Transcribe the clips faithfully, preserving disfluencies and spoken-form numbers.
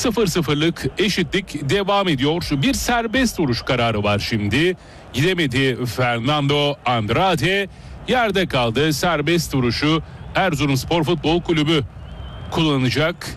sıfır sıfırlık eşitlik devam ediyor. Bir serbest vuruş kararı var şimdi. Gidemedi Fernando Andrade. Yerde kaldı. Serbest vuruşu Erzurumspor Futbol Kulübü kullanacak.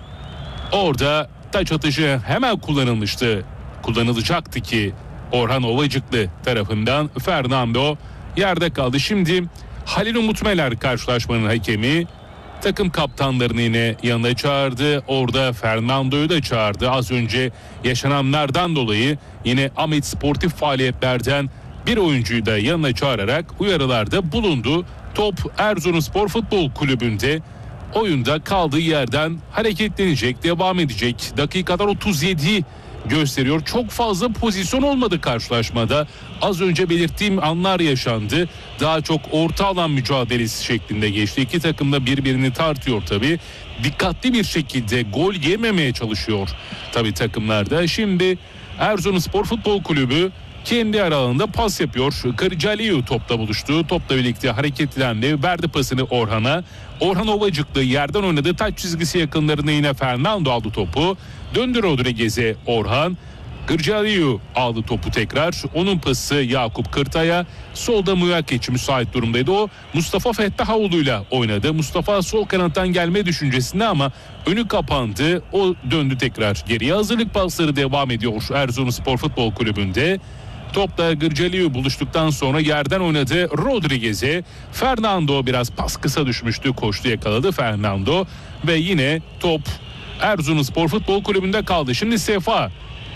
Orada taç atışı hemen kullanılmıştı. Kullanılacaktı ki Orhan Ovacıklı tarafından Fernando yerde kaldı. Şimdi Halil Umut Meler karşılaşmanın hakemi. Takım kaptanlarını yine yanına çağırdı. Orada Fernando'yu da çağırdı. Az önce yaşananlardan dolayı yine Ahmet sportif faaliyetlerden bir oyuncuyu da yanına çağırarak uyarılarda bulundu. Top Erzurumspor Futbol Kulübü'nde. Oyunda kaldığı yerden hareketlenecek, devam edecek. Dakikalar otuz yedi gösteriyor. Çok fazla pozisyon olmadı karşılaşmada. Az önce belirttiğim anlar yaşandı. Daha çok orta alan mücadelesi şeklinde geçti. İki takım da birbirini tartıyor tabii. Dikkatli bir şekilde gol yememeye çalışıyor tabii takımlarda. Şimdi Erzurumspor Futbol Kulübü kendi aralığında pas yapıyor. Kırcaliyu topla buluştu. Topla birlikte hareketlendi. Verdi pasını Orhan'a. Orhan Ovacıklı yerden oynadı. Taç çizgisi yakınlarında yine Fernando aldı topu. Döndü Rodriguez'e Orhan. Kırcaliyu aldı topu tekrar. Onun pası Yakup Kırtay'a. Solda Muyakiç müsait durumdaydı. O Mustafa Fettahoğlu'yla oynadı. Mustafa sol kanattan gelme düşüncesinde ama önü kapandı. O döndü tekrar geriye. Hazırlık pasları devam ediyor Erzurumspor Futbol Kulübü'nde. Topla Gırcaliyu buluştuktan sonra yerden oynadı Rodriguez'e. Fernando biraz pas kısa düşmüştü. Koştu, yakaladı Fernando. Ve yine top Erzurumspor Futbol Kulübü'nde kaldı. Şimdi Sefa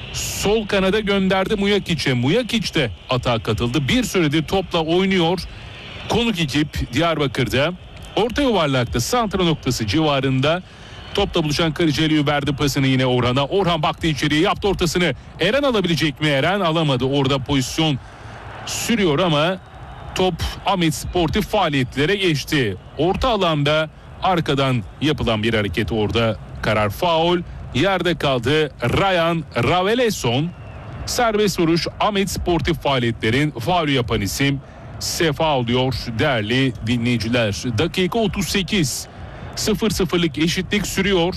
sol kanada gönderdi Muyakiç'e. Muyakiç de atağa katıldı. Bir süredir topla oynuyor. Konuk ekip Diyarbakır'da. Orta yuvarlakta santra noktası civarında. Topla buluşan Kırcaliyu verdi pasını yine Orhan'a. Orhan baktı içeriye, yaptı ortasını. Eren alabilecek mi? Eren alamadı. Orada pozisyon sürüyor ama top Ahmet sportif faaliyetlere geçti. Orta alanda arkadan yapılan bir hareket, orada karar faul. Yerde kaldı Ryan Raveleson. Serbest vuruş Ahmet sportif faaliyetlerin faulü yapan isim Sefa oluyor değerli dinleyiciler. Dakika otuz sekiz. sıfır sıfırlık eşitlik sürüyor.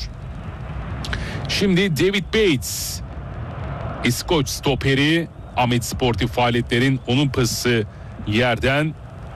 Şimdi David Bates, İskoç stoperi, Ahmet sportif faaliyetlerin onun pası yerden.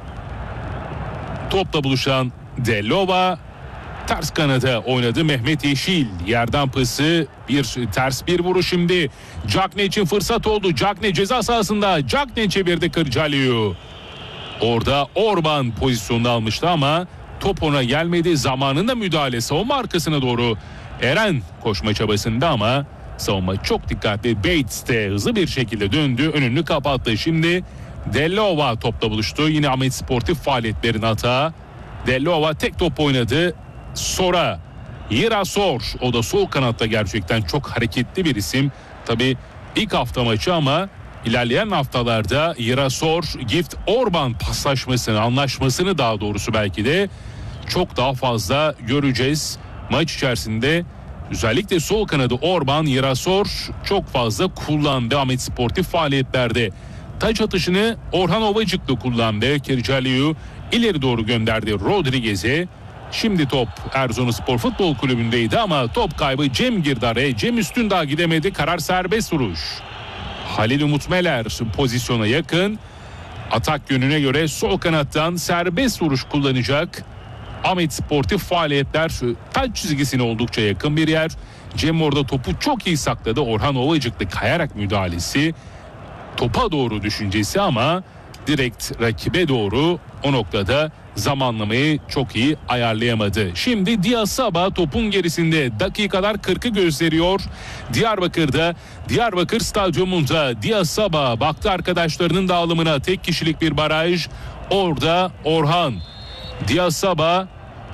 Topla buluşan Delova. Ters kanada oynadı Mehmet Yeşil. Yerden pası, bir ters bir vuruş şimdi. Cagne için fırsat oldu. Cagne ceza sahasında. Cagne çevirdi Kırcaliyu. Orada Orban pozisyonunu almıştı ama top ona gelmedi. Zamanında müdahale, savunma arkasına doğru Eren koşma çabasında ama savunma çok dikkatli. Bates de hızlı bir şekilde döndü, önünü kapattı. Şimdi Delova topla buluştu. Yine Ahmet sportif faaliyetlerin hata. Delova tek top oynadı. Sora, Yerasor, o da sol kanatta gerçekten çok hareketli bir isim. Tabii ilk hafta maçı ama ilerleyen haftalarda Yerasor, Gift, Orban paslaşmasını, anlaşmasını daha doğrusu belki de çok daha fazla göreceğiz maç içerisinde. Özellikle sol kanadı Orban, Yerasor çok fazla kullandı Ahmet sportif faaliyetlerde. Taç atışını Orhan Ovacıklı kullandı. Kırcaliyu ileri doğru gönderdi Rodriguez'e. Şimdi top Erzurumspor Futbol Kulübü'ndeydi ama top kaybı Cem Girdar'e. Cem Üstündağ gidemedi. Karar serbest vuruş. Halil Umut Meler pozisyona yakın. Atak yönüne göre sol kanattan serbest vuruş kullanacak. Ahmet sportif faaliyetler taç çizgisine oldukça yakın bir yer. Cem orada topu çok iyi sakladı. Orhan Ovacıklı kayarak müdahalesi. Topa doğru düşüncesi ama direkt rakibe doğru, o noktada zamanlamayı çok iyi ayarlayamadı. Şimdi Diyasaba topun gerisinde, dakikalar kırkı gösteriyor. Diyarbakır'da, Diyarbakır Stadyumunda Diyasaba baktı arkadaşlarının dağılımına. Tek kişilik bir baraj. Orada Orhan. Diyasaba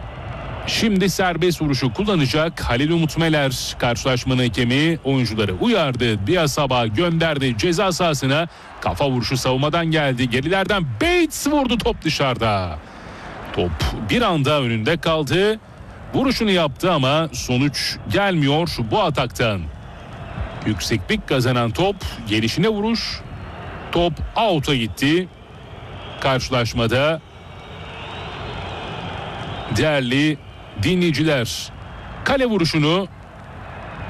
şimdi serbest vuruşu kullanacak. Halil Umut Meler karşılaşmanın hakemi, oyuncuları uyardı. Diyasaba gönderdi ceza sahasına. Kafa vuruşu savunmadan geldi. Gerilerden Bates vurdu, top dışarıda. Top bir anda önünde kaldı. Vuruşunu yaptı ama sonuç gelmiyor bu ataktan. Yükseklik kazanan top, gelişine vuruş. Top out'a gitti. Karşılaşmada değerli dinleyiciler, kale vuruşunu